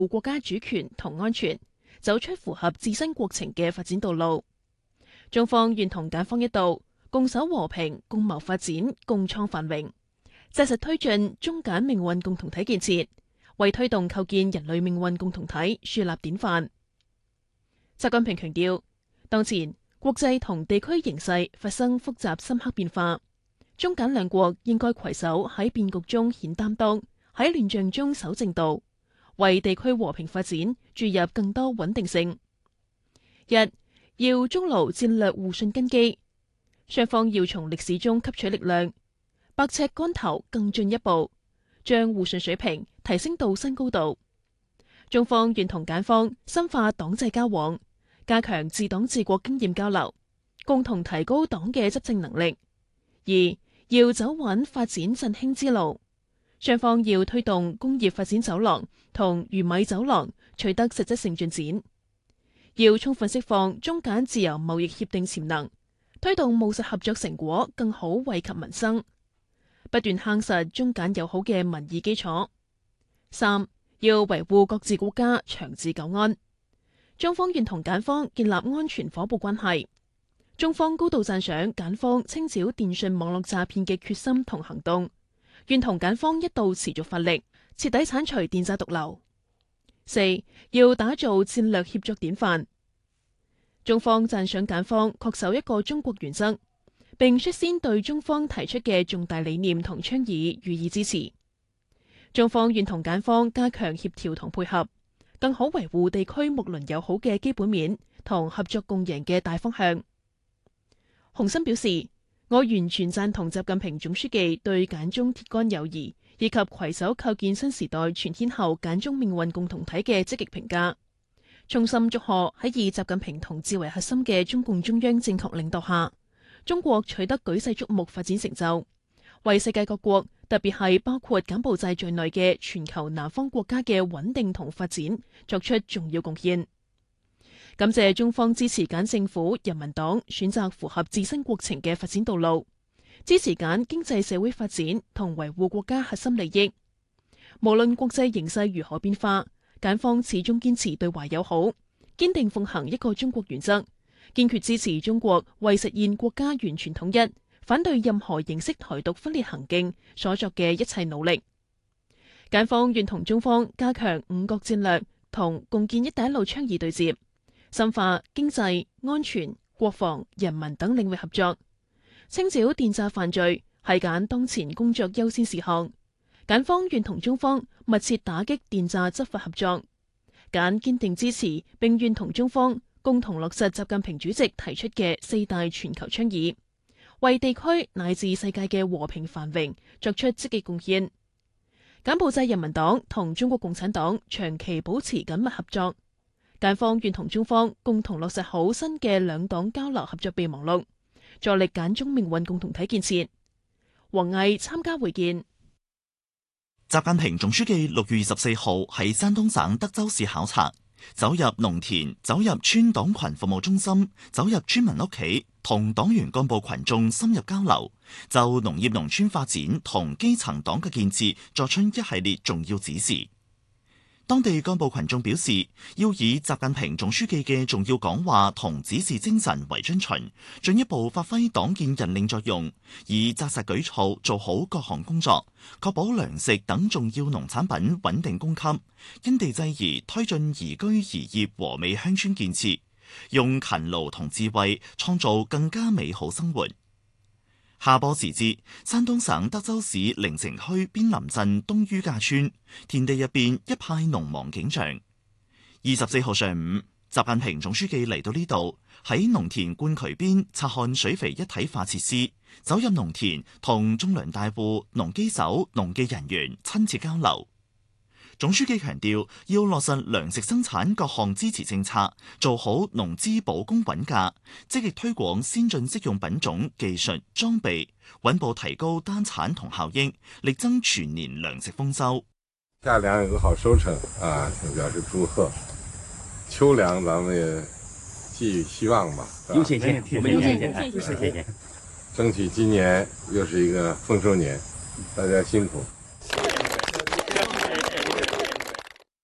護國家主權同安全，走出符合自身國情嘅發展道路。中方願同柬方一道，共守和平、共謀發展、共創繁榮，紮實推進中柬命運共同體建設，為推動構建人類命運共同體樹立典範。習近平強調，當前國際同地區形勢發生複雜深刻變化，中柬兩國應該攜手喺變局中顯擔當，喺亂象中守正道，為地區和平發展注入更多穩定性。一、要築牢戰略互信根基，雙方要從歷史中吸取力量，百尺竿頭更進一步，將互信水平提升到新高度。中方願同柬方深化黨際交往，加強治黨治國經驗交流，共同提高黨嘅執政能力。二、要走穩發展振興之路，雙方要推動工業發展走廊同魚米走廊取得實質性進展，要充分釋放中柬自由貿易協定潛能，推動務實合作成果更好惠及民生，不斷夯實中柬友好嘅民意基礎。三、要維護各自國家長治久安，中方願同柬方建立安全夥伴關係。中方高度讚賞柬方清剿電信網絡詐騙嘅決心同行動，願同柬方一道持續發力，徹底剷除電詐毒瘤。四、要打造戰略協作典範。中方讚賞柬方恪守一個中國原則，並率先對中方提出嘅重大理念同倡議予以支持。中方願同柬方加強協調同配合，更好維護地區睦鄰友好嘅基本面同合作共贏嘅大方向。洪森表示，我完全贊同習近平總書記對柬中鐵桿友誼以及攜手構建新時代全天候柬中命運共同體嘅積極評價，衷心祝賀喺以習近平同志為核心嘅中共中央正確領導下，中國取得舉世矚目發展成就，為世界各國，特別係包括柬埔寨在內嘅全球南方國家嘅穩定同發展作出重要貢獻。感謝中方支持柬政府、人民黨選擇符合自身國情嘅發展道路，支持柬經濟社會發展同維護國家核心利益。無論國際形勢如何變化，柬方始終堅持對華友好，堅定奉行一個中國原則，堅決支持中國為實現國家完全統一，反對任何形式台獨分裂行徑所作嘅一切努力。柬方願同中方加強五國戰略同共建一帶一路倡議對接，深化經濟、安全、國防、人民等領域合作。清剿電詐犯罪係柬當前工作優先事項。柬方願同中方密切打擊電詐執法合作。柬堅定支持並願同中方共同落實習近平主席提出嘅四大全球倡議，為地區乃至世界嘅和平繁榮作出積極貢獻。柬埔寨人民黨同中國共產黨長期保持緊密合作。柬方願同中方共同落實好新嘅兩黨交流合作備忘錄，助力柬中命運共同體建設。王毅參加會見。 習近平總書記6月24號喺山東省德州市考察，走入農田，走入村黨群服務中心，走入村民屋企，同黨員幹部群眾深入交流，就農業農村發展同基層黨嘅建設作出一系列重要指示。當地幹部群眾表示，要以習近平總書記嘅重要講話同指示精神為遵循，進一步發揮黨建引領作用，以紮實舉措做好各項工作，確保糧食等重要農產品穩定供給，因地制宜推進宜居宜業和美鄉村建設，用勤勞同智慧創造更加美好生活。下播時節，山東省德州市靈城區邊林鎮東于架村田地入邊一派農忙景象。24號上午，習近平總書記嚟到呢度，喺農田灌渠邊察看水肥一體化設施，走入農田同種糧大戶、農機手、農技人員親切交流。總書記強調，要落實糧食生產各項支持政策，做好農資保供穩價，積極推廣先進適用品種、技術、裝備，穩步提高單產同效益，力爭全年糧食豐收。 夏糧有個好收成啊，表示祝賀。秋糧咱們也寄予希望吧。 有信心，我們有信心， 爭取今年又是一個豐收年，大家辛苦。